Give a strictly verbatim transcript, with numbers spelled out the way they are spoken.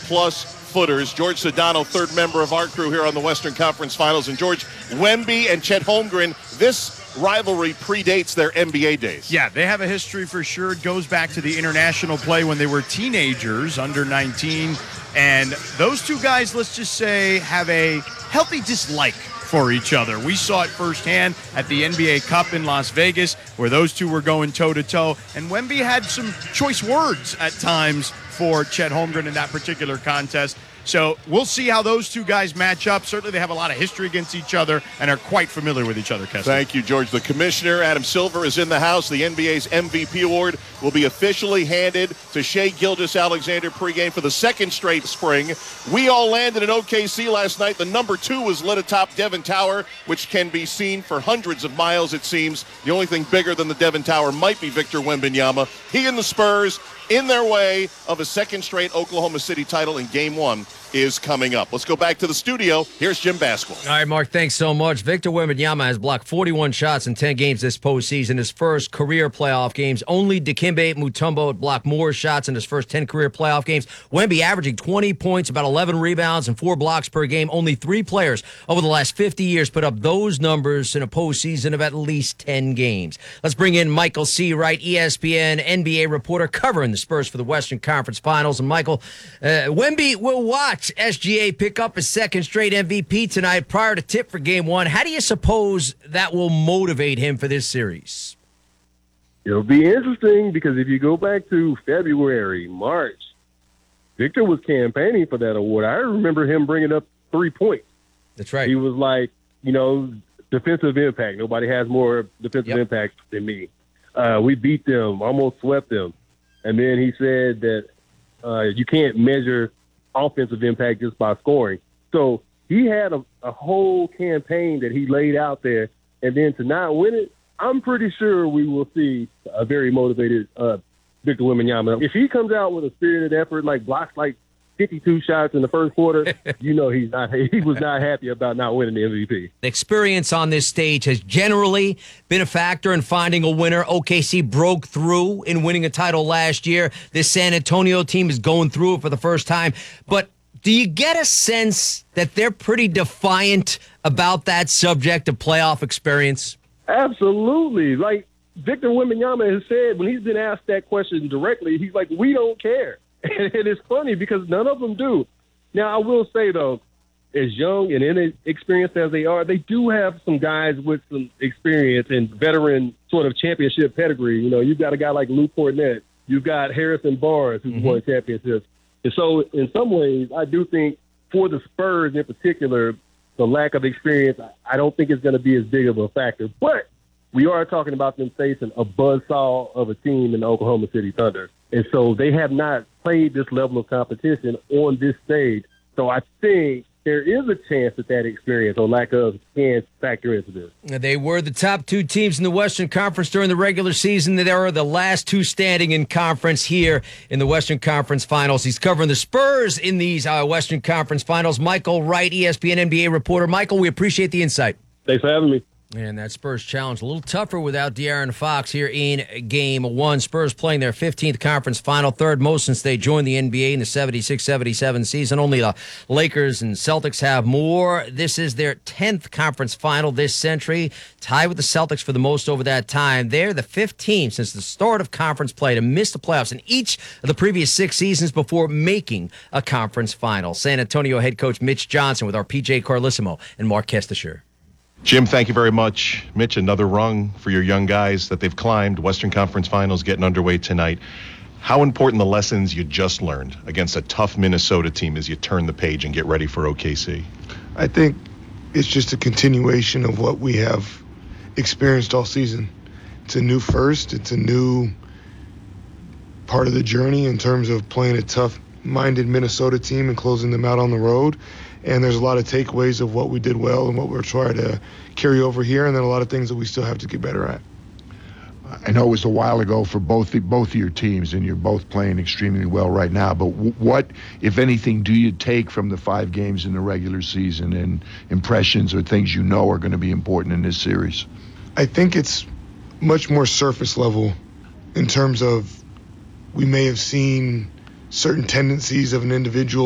plus footers. George Sedano, third member of our crew here on the Western Conference Finals. And George, Wemby and Chet Holmgren, this rivalry predates their N B A days. Yeah, they have a history for sure. It goes back to the international play when they were teenagers, under nineteen. And those two guys, let's just say, have a healthy dislike for each other. We saw it firsthand at the N B A Cup in Las Vegas, where those two were going toe-to-toe. And Wemby had some choice words at times for Chet Holmgren in that particular contest. So we'll see how those two guys match up. Certainly they have a lot of history against each other and are quite familiar with each other, Kessler. Thank you, George. The commissioner, Adam Silver, is in the house. The N B A's M V P award will be officially handed to Shai Gilgeous-Alexander pregame for the second straight spring. We all landed in O K C last night. The number two was lit atop Devon Tower, which can be seen for hundreds of miles, it seems. The only thing bigger than the Devon Tower might be Victor Wembanyama. He and the Spurs in their way of a second straight Oklahoma City title in game one is coming up. Let's go back to the studio. Here's Jim Basquill. All right, Mark, thanks so much. Victor Wembanyama has blocked forty-one shots in ten games this postseason, his first career playoff games. Only Dikembe Mutombo had blocked more shots in his first ten career playoff games. Wemby averaging twenty points, about eleven rebounds, and four blocks per game. Only three players over the last fifty years put up those numbers in a postseason of at least ten games. Let's bring in Michael Seawright, E S P N N B A reporter covering the Spurs for the Western Conference Finals. And Michael, uh, Wemby will watch S G A pick up his second straight M V P tonight prior to tip for game one. How do you suppose that will motivate him for this series? It'll be interesting because if you go back to February, March, Victor was campaigning for that award. I remember him bringing up three points. That's right. He was like, you know, defensive impact. Nobody has more defensive Yep. impact than me. Uh, we beat them, almost swept them. And then he said that uh, you can't measure offensive impact just by scoring. So he had a, a whole campaign that he laid out there, and then to not win it, I'm pretty sure we will see a very motivated uh, Victor Wembanyama. If he comes out with a spirited effort, like blocks like fifty-two shots in the first quarter, you know he's not. He was not happy about not winning the M V P. Experience on this stage has generally been a factor in finding a winner. O K C broke through in winning a title last year. This San Antonio team is going through it for the first time. But do you get a sense that they're pretty defiant about that subject of playoff experience? Absolutely. Like Victor Wembanyama has said when he's been asked that question directly, he's like, we don't care. And it's funny because none of them do. Now, I will say, though, as young and inexperienced as they are, they do have some guys with some experience and veteran sort of championship pedigree. You know, you've got a guy like Lou Kornet. You've got Harrison Barnes, who's mm-hmm. won championships. And so, in some ways, I do think for the Spurs in particular, the lack of experience, I don't think it's going to be as big of a factor. But we are talking about them facing a buzzsaw of a team in the Oklahoma City Thunder. And so they have not played this level of competition on this stage. So I think there is a chance that that experience or lack of can factor into this. They were the top two teams in the Western Conference during the regular season. They are the last two standing in conference here in the Western Conference Finals. He's covering the Spurs in these uh, Western Conference Finals. Michael Wright, E S P N N B A reporter. Michael, we appreciate the insight. Thanks for having me. And that Spurs challenge a little tougher without De'Aaron Fox here in game one. Spurs playing their fifteenth conference final, third most since they joined the N B A in the seventy-six seventy-seven season. Only the Lakers and Celtics have more. This is their tenth conference final this century, tied with the Celtics for the most over that time. They're the fifth team since the start of conference play to miss the playoffs in each of the previous six seasons before making a conference final. San Antonio head coach Mitch Johnson with our P J Carlissimo and Mark Kestisher. Jim, thank you very much. Mitch, another rung for your young guys that they've climbed. Western Conference Finals getting underway tonight. How important the lessons you just learned against a tough Minnesota team as you turn the page and get ready for O K C? I think it's just a continuation of what we have experienced all season. It's a new first. It's a new part of the journey in terms of playing a tough-minded Minnesota team and closing them out on the road. And there's a lot of takeaways of what we did well and what we're trying to carry over here, and then a lot of things that we still have to get better at. I know it was a while ago for both the, both of your teams, and you're both playing extremely well right now. But w- what, if anything, do you take from the five games in the regular season and impressions or things you know are going to be important in this series? I think it's much more surface level in terms of we may have seen certain tendencies of an individual